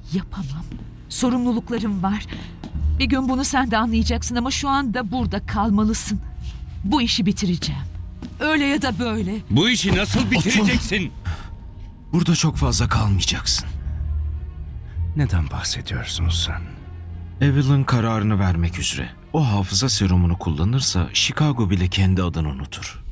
Yapamam. Sorumluluklarım var. Bir gün bunu sen de anlayacaksın ama şu anda burada kalmalısın. Bu işi bitireceğim. Öyle ya da böyle. Bu işi nasıl bitireceksin? Burada çok fazla kalmayacaksın. Neden bahsediyorsun sen? Evelyn kararını vermek üzere. O hafıza serumunu kullanırsa Chicago bile kendi adını unutur.